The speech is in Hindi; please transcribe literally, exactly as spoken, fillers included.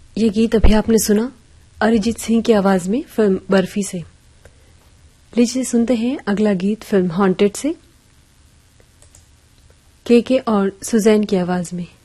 ये गीत अभी आपने सुना अरिजीत सिंह की आवाज में फिल्म बर्फी से। लीजिए सुनते हैं अगला गीत फिल्म हॉन्टेड से, के के और सुजैन की आवाज में।